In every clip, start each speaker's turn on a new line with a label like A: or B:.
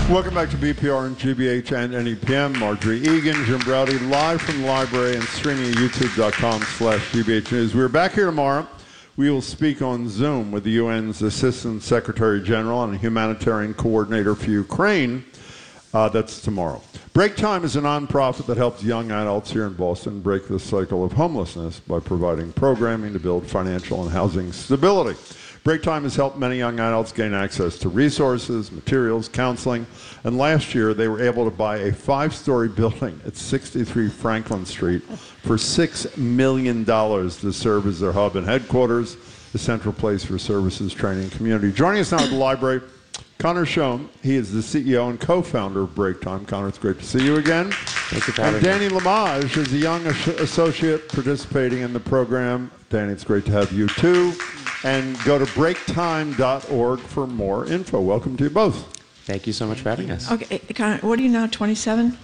A: Welcome back to BPR and GBH and NEPM. Marjorie Egan, Jim Browdy, live from the library and streaming at youtube.com/GBH News. We're back here tomorrow. We will speak on Zoom with the UN's Assistant Secretary General and Humanitarian Coordinator for Ukraine. That's tomorrow. Break Time is a nonprofit that helps young adults here in Boston break the cycle of homelessness by providing programming to build financial and housing stability. Break Time has helped many young adults gain access to resources, materials, counseling, and last year they were able to buy a 5-story building at 63 Franklin Street for $6 million to serve as their hub and headquarters, a central place for services, training, and community. Joining us now at the library, Connor Schoen. He is the CEO and co-founder of Break Time. Connor, it's great to see you again.
B: Thank you for having
A: me. Danny Lamage is a young associate participating in the program. Danny, it's great to have you too. And go to breaktime.org for more info. Welcome to you both.
B: Thank you so much for having us.
C: Okay, Connor, what are you now, 27?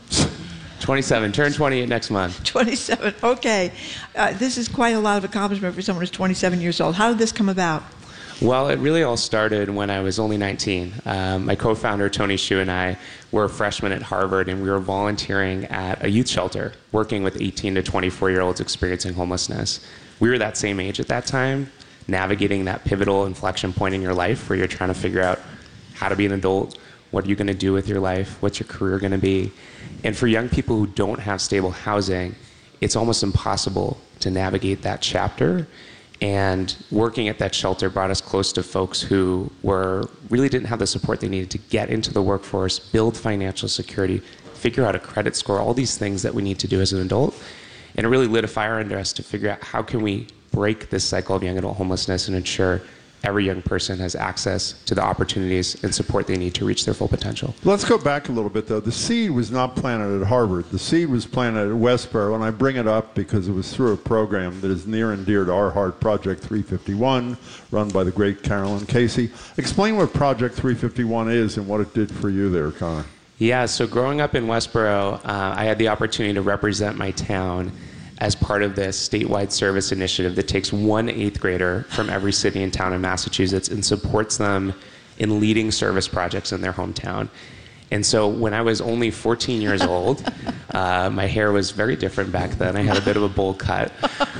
B: 27, turn 28 next month.
C: 27, okay. This is quite a lot of accomplishment for someone who's 27 years old. How did this come about?
B: Well, it really all started when I was only 19. My co-founder, Tony Hsu, and I were freshmen at Harvard, and we were volunteering at a youth shelter, working with 18 to 24-year-olds experiencing homelessness. We were that same age at that time, navigating that pivotal inflection point in your life where you're trying to figure out how to be an adult, what are you going to do with your life, what's your career going to be. And for young people who don't have stable housing, it's almost impossible to navigate that chapter. And working at that shelter brought us close to folks who really didn't have the support they needed to get into the workforce, build financial security, figure out a credit score, all these things that we need to do as an adult. And it really lit a fire under us to figure out how can we break this cycle of young adult homelessness and ensure every young person has access to the opportunities and support they need to reach their full potential.
A: Let's go back a little bit, though. The seed was not planted at Harvard. The seed was planted at Westboro, and I bring it up because it was through a program that is near and dear to our heart, Project 351, run by the great Carolyn Casey. Explain what Project 351 is and what it did for you there, Connor.
B: Yeah, so growing up in Westboro, I had the opportunity to represent my town as part of this statewide service initiative that takes one 8th grader from every city and town in Massachusetts and supports them in leading service projects in their hometown. And so when I was only 14 years old, my hair was very different back then. I had a bit of a bowl cut.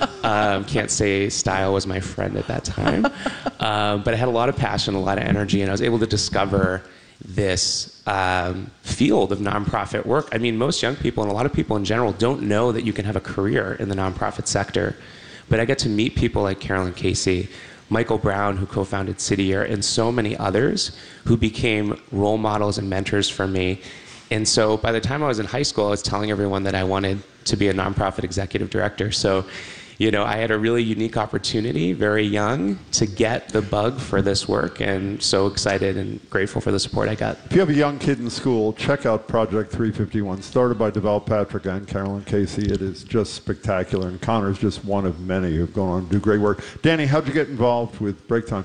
B: Can't say style was my friend at that time. But I had a lot of passion, a lot of energy, and I was able to discover this field of nonprofit work. I mean, most young people and a lot of people in general don't know that you can have a career in the nonprofit sector. But I get to meet people like Carolyn Casey, Michael Brown, who co-founded City Year, and so many others who became role models and mentors for me. And so by the time I was in high school, I was telling everyone that I wanted to be a nonprofit executive director. So, you know, I had a really unique opportunity, very young, to get the bug for this work, and so excited and grateful for the support I got.
A: If you have a young kid in school, check out Project 351, started by Deval Patrick and Carolyn Casey. It is just spectacular, and Connor's just one of many who've gone on to do great work. Danny, how'd you get involved with Break Time?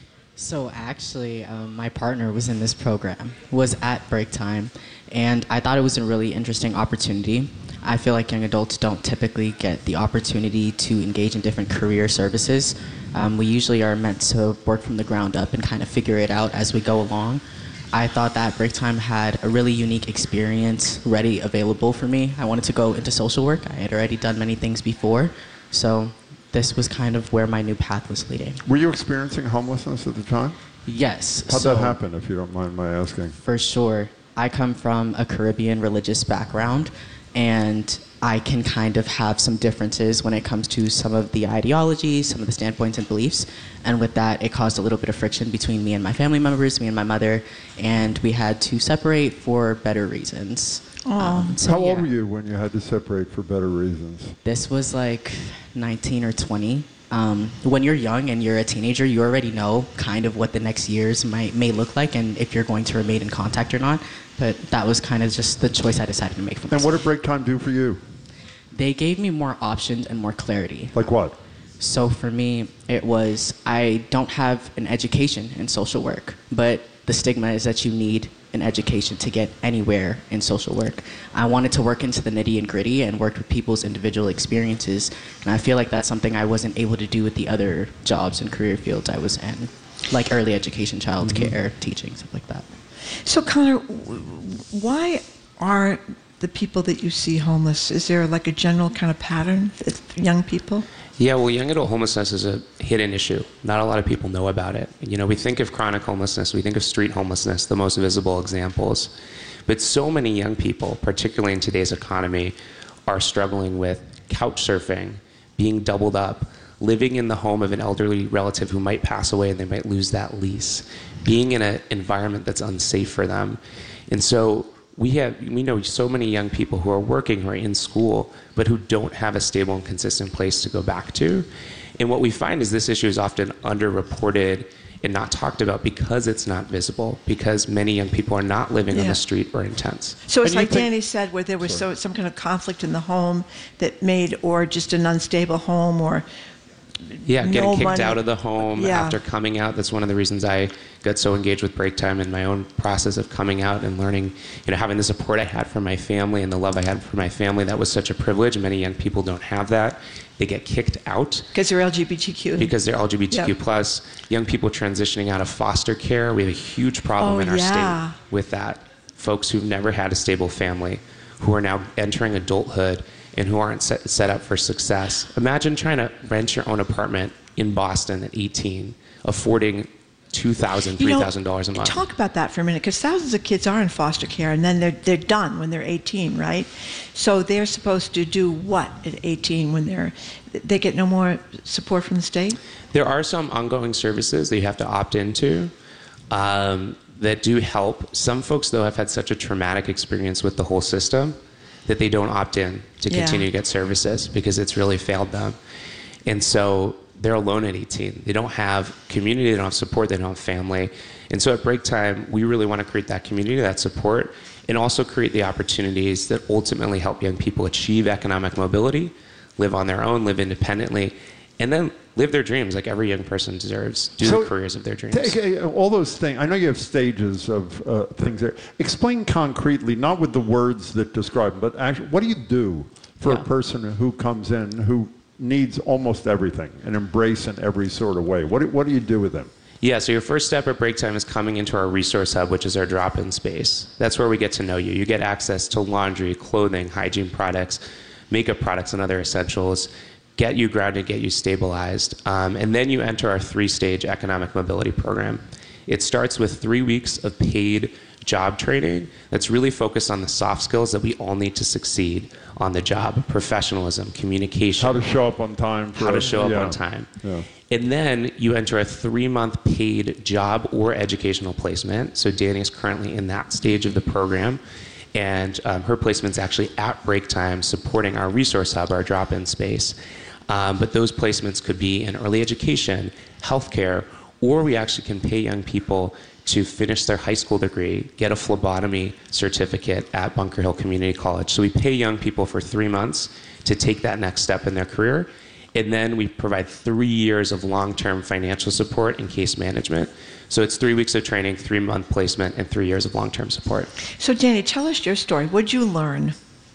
D: So actually, my partner was in this program, was at Break Time, and I thought it was a really interesting opportunity. I feel like young adults don't typically get the opportunity to engage in different career services. We usually are meant to work from the ground up and kind of figure it out as we go along. I thought that Break Time had a really unique experience ready available for me. I wanted to go into social work. I had already done many things before, so this was kind of where my new path was leading.
A: Were you experiencing homelessness at the time?
D: Yes.
A: How'd that happen, if you don't mind my asking?
D: For sure. I come from a Caribbean religious background, and I can kind of have some differences when it comes to some of the ideologies, some of the standpoints and beliefs. And with that, it caused a little bit of friction between me and my family members, me and my mother, and we had to separate for better reasons.
A: How old were you when you had to separate for better reasons?
D: This was like 19 or 20. When you're young and you're a teenager, you already know kind of what the next years may look like and if you're going to remain in contact or not. But that was kind of just the choice I decided to make for myself.
A: And what did Break Time do for you?
D: They gave me more options and more clarity.
A: Like what?
D: So for me, it was, I don't have an education in social work, but the stigma is that you need an education to get anywhere in social work. I wanted to work into the nitty and gritty and worked with people's individual experiences, and I feel like that's something I wasn't able to do with the other jobs and career fields I was in, like early education, childcare, teaching, stuff like that.
C: So, Connor, why are the people that you see homeless? Is there like a general kind of pattern with young people?
B: Yeah, well, young adult homelessness is a hidden issue. Not a lot of people know about it. You know, we think of chronic homelessness, we think of street homelessness, the most visible examples. But so many young people, particularly in today's economy, are struggling with couch surfing, being doubled up, living in the home of an elderly relative who might pass away and they might lose that lease, being in an environment that's unsafe for them. And so we know so many young people who are working, who are in school, but who don't have a stable and consistent place to go back to. And what we find is this issue is often underreported and not talked about because it's not visible, because many young people are not living on the street or in tents.
C: So it's like Danny said, where there was some kind of conflict in the home that made, or just an unstable home, or
B: getting kicked out of the home after coming out. That's one of the reasons I got so engaged with Break Time in my own process of coming out and learning, having the support I had from my family and the love I had for my family. That was such a privilege. Many young people don't have that. They get kicked out.
C: Because they're LGBTQ.
B: Because they're LGBTQ+. Yep. Young people transitioning out of foster care. We have a huge problem in our state with that. Folks who've never had a stable family, who are now entering adulthood and who aren't set up for success. Imagine trying to rent your own apartment in Boston at 18, affording $2,000, $3,000 a month.
C: Talk about that for a minute, because thousands of kids are in foster care, and then they're done when they're 18, right? So they're supposed to do what at 18 when they get no more support from the state?
B: There are some ongoing services that you have to opt into that do help. Some folks, though, have had such a traumatic experience with the whole system that they don't opt in to continue to get services because it's really failed them. And so they're alone at 18. They don't have community, they don't have support, they don't have family. And so at Break Time, we really want to create that community, that support, and also create the opportunities that ultimately help young people achieve economic mobility, live on their own, live independently, and then live their dreams like every young person deserves, do the careers of their dreams.
A: All those things, I know you have stages of things there. Explain concretely, not with the words that describe them, but actually, what do you do for a person who comes in who needs almost everything and embrace in every sort of way? What do you do with them?
B: Yeah, so your first step at Break Time is coming into our resource hub, which is our drop-in space. That's where we get to know you. You get access to laundry, clothing, hygiene products, makeup products, and other essentials, get you grounded, get you stabilized, and then you enter our 3-stage economic mobility program. It starts with 3 weeks of paid job training that's really focused on the soft skills that we all need to succeed on the job: professionalism, communication.
A: How to show up on time.
B: Yeah. And then you enter a 3-month paid job or educational placement. So Danny is currently in that stage of the program. And her placement's actually at Break Time supporting our resource hub, our drop-in space. But those placements could be in early education, healthcare, or we actually can pay young people to finish their high school degree, get a phlebotomy certificate at Bunker Hill Community College. So we pay young people for 3 months to take that next step in their career. And then we provide 3 years of long-term financial support and case management. So it's 3 weeks of training, 3-month placement, and 3 years of long-term support.
C: So Danny, tell us your story. What did you learn?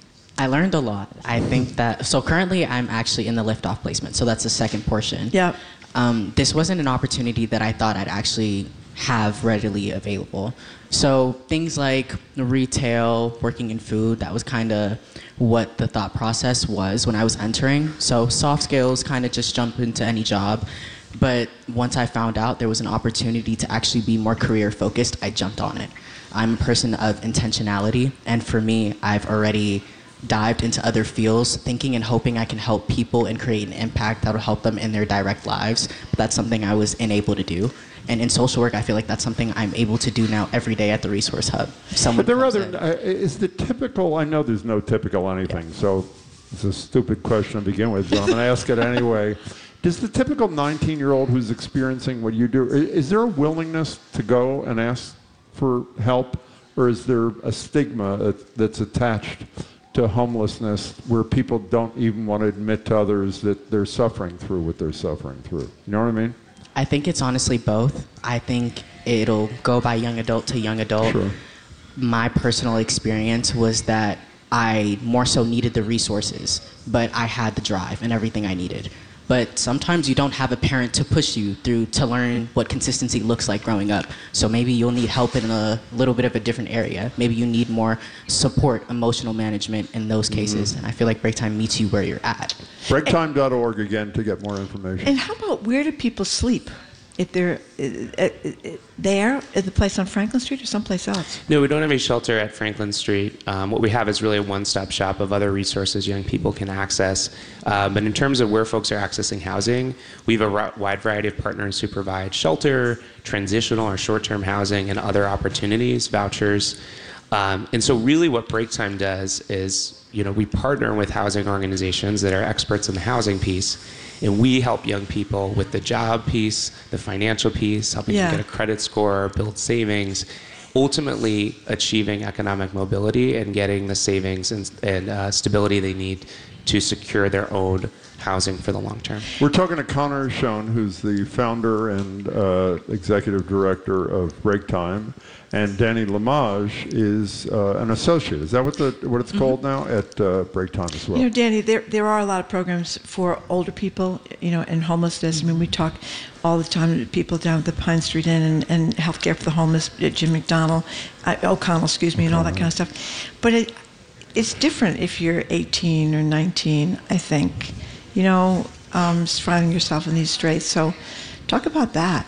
D: I learned a lot. I think that, so currently I'm actually in the liftoff placement, so that's the second portion.
C: Yeah.
D: This wasn't an opportunity that I thought I'd actually have readily available. So things like retail, working in food, that was kind of what the thought process was when I was entering. So soft skills, kind of just jump into any job. But once I found out there was an opportunity to actually be more career focused, I jumped on it. I'm a person of intentionality, and for me, I've already dived into other fields, thinking and hoping I can help people and create an impact that will help them in their direct lives. But that's something I was unable to do. And in social work, I feel like that's something I'm able to do now every day at the Resource Hub.
A: But there are other, is the typical, I know there's no typical anything, so it's a stupid question to begin with, but I'm going to ask it anyway. Does the typical 19-year-old who's experiencing what you do, is there a willingness to go and ask for help, or is there a stigma that's attached to homelessness where people don't even want to admit to others that they're suffering through what they're suffering through? You know what I mean?
D: I think it's honestly both. I think it'll go by young adult to young adult.
A: Sure.
D: My personal experience was that I more so needed the resources, but I had the drive and everything I needed. But sometimes you don't have a parent to push you through to learn what consistency looks like growing up. So maybe you'll need help in a little bit of a different area. Maybe you need more support, emotional management in those cases. And I feel like Break Time meets you where you're at.
A: Breaktime.org again to get more information.
C: And how about where do people sleep? If they're there at the place on Franklin Street or someplace else?
B: No, we don't have a shelter at Franklin Street. What we have is really a one-stop shop of other resources young people can access. But in terms of where folks are accessing housing, we have a wide variety of partners who provide shelter, transitional or short-term housing, and other opportunities, vouchers. And so really what Break Time does is, we partner with housing organizations that are experts in the housing piece. And we help young people with the job piece, the financial piece, helping them get a credit score, build savings, ultimately achieving economic mobility and getting the savings and stability they need to secure their own housing for the long term.
A: We're talking to Connor Schoen, who's the founder and executive director of Break Time, and Danny Lamage is an associate. Is that what it's called now at Break Time as well?
C: Danny, there are a lot of programs for older people, and homelessness. I mean, we talk all the time to people down at the Pine Street Inn and healthcare for the homeless at Jim McDonald, O'Connell, and all that kind of stuff. But it's different if you're 18 or 19, I think. Just finding yourself in these straits. So talk about that.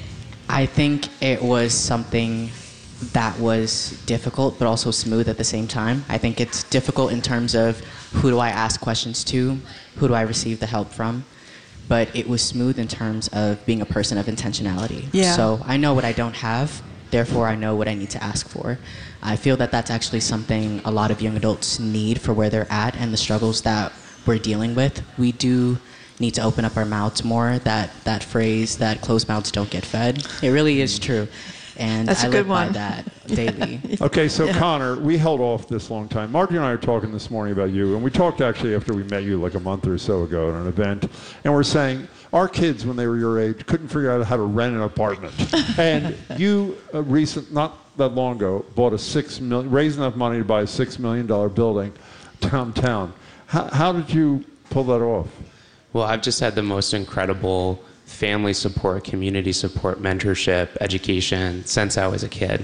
D: I think it was something that was difficult but also smooth at the same time. I think it's difficult in terms of who do I ask questions to, who do I receive the help from, but it was smooth in terms of being a person of intentionality.
C: Yeah.
D: So I know what I don't have, therefore I know what I need to ask for. I feel that that's actually something a lot of young adults need for where they're at and the struggles that we're dealing with. We do need to open up our mouths more. That phrase, that closed mouths don't get fed, it really is true. And
C: that's
D: I
C: a good
D: live by
C: one.
D: that daily.
A: Okay, so Connor, we held off this long time. Margie and I were talking this morning about you, and we talked actually after we met you like a month or so ago at an event, and we're saying our kids, when they were your age, couldn't figure out how to rent an apartment. And you, not that long ago, bought raised enough money to buy a $6 million building downtown. How did you pull that off?
B: Well, I've just had the most incredible family support, community support, mentorship, education since I was a kid.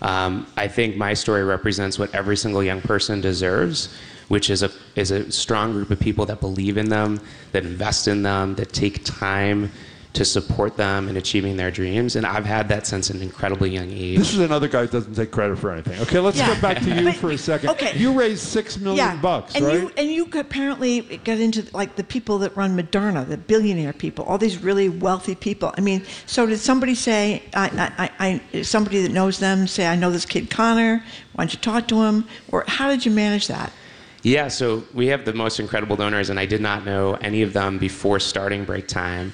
B: I think my story represents what every single young person deserves, which is a strong group of people that believe in them, that invest in them, that take time to support them in achieving their dreams. And I've had that since an incredibly young age.
A: This is another guy who doesn't take credit for anything. Okay, let's get back to you for a second.
C: Okay.
A: You raised $6 million bucks,
C: and
A: right?
C: You apparently got into like the people that run Moderna, the billionaire people, all these really wealthy people. I mean, so did somebody say, somebody that knows them say, I know this kid Connor, why don't you talk to him? Or how did you manage that?
B: Yeah, so we have the most incredible donors, and I did not know any of them before starting Break Time.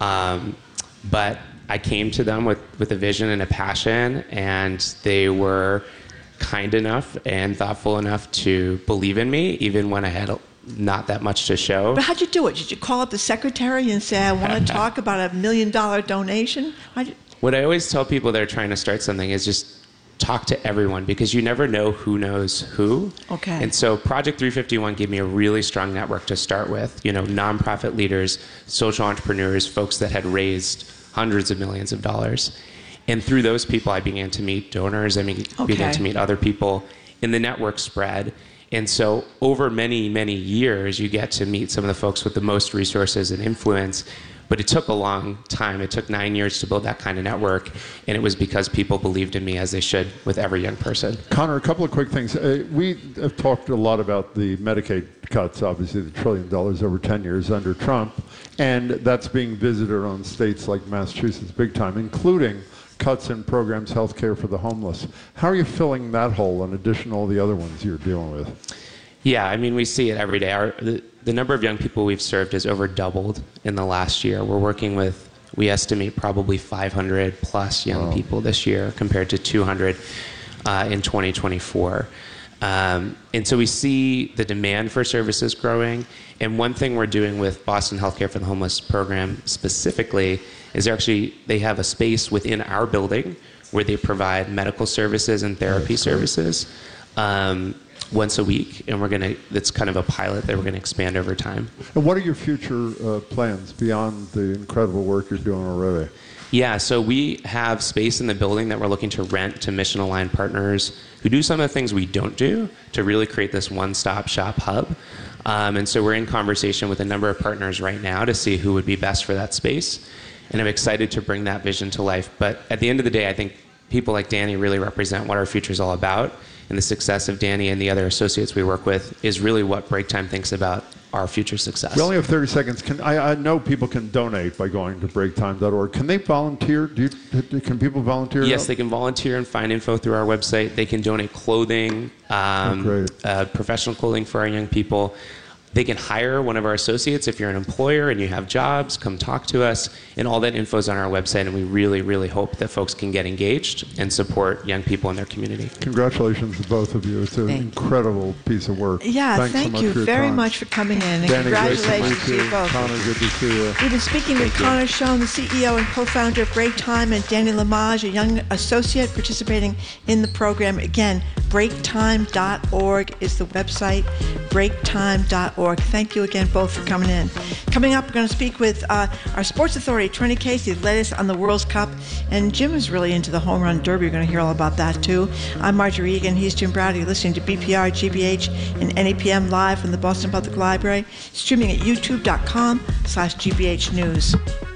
B: But I came to them with a vision and a passion, and they were kind enough and thoughtful enough to believe in me, even when I had not that much to show.
C: But how'd you do it? Did you call up the secretary and say, I want to talk about $1 million donation?
B: What I always tell people that are trying to start something is just talk to everyone, because you never know who knows who.
C: Okay.
B: And so Project 351 gave me a really strong network to start with. Nonprofit leaders, social entrepreneurs, folks that had raised hundreds of millions of dollars. And through those people, I began to meet donors. I began to meet other people, and the network spread. And so over many, many years, you get to meet some of the folks with the most resources and influence. But it took a long time. It took 9 years to build that kind of network, and it was because people believed in me, as they should with every young person.
A: Connor, a couple of quick things. We have talked a lot about the Medicaid cuts, obviously the $1 trillion over 10 years under Trump, and that's being visited on states like Massachusetts big time, including cuts in programs, health care for the homeless. How are you filling that hole in addition to all the other ones you're dealing with?
B: Yeah, I mean, we see it every day. The number of young people we've served has over doubled in the last year. We're working with, we estimate, probably 500 plus young people this year compared to 200 in 2024. And so we see the demand for services growing. And one thing we're doing with Boston Healthcare for the Homeless program specifically is they have a space within our building where they provide medical services and therapy services. once a week, and that's kind of a pilot that we're going to expand over time.
A: And what are your future plans beyond the incredible work you're doing already?
B: Yeah, so we have space in the building that we're looking to rent to mission-aligned partners who do some of the things we don't do to really create this one-stop shop hub. And so we're in conversation with a number of partners right now to see who would be best for that space. And I'm excited to bring that vision to life. But at the end of the day, I think people like Danny really represent what our future is all about. And the success of Danny and the other associates we work with is really what Break Time thinks about our future success.
A: We only have 30 seconds. I know people can donate by going to breaktime.org. Can they volunteer? Can people volunteer?
B: Yes, they can volunteer and find info through our website. They can donate clothing, professional clothing for our young people. They can hire one of our associates. If you're an employer and you have jobs, come talk to us. And all that info is on our website, and we really, really hope that folks can get engaged and support young people in their community.
A: Congratulations to both of you. It's an incredible piece of work.
C: Yeah,
A: Thanks
C: thank
A: so much
C: you
A: for your
C: very
A: time.
C: much for coming in, and
A: Danny,
C: congratulations to you both.
A: Connor, good to see you.
C: We've been speaking with Connor Schoen, the CEO and co-founder of Break Time, and Danny Lamage, a young associate participating in the program. Again, breaktime.org is the website, breaktime.org. Thank you again both for coming in. Coming up, we're going to speak with our sports authority, Trini Casey, led us on the World Cup, and Jim is really into the home run derby. You're going to hear all about that too. I'm Marjorie Egan. He's Jim Browdy, listening to BPR, GBH, and NEPM live from the Boston Public Library, streaming at youtube.com/GBH News.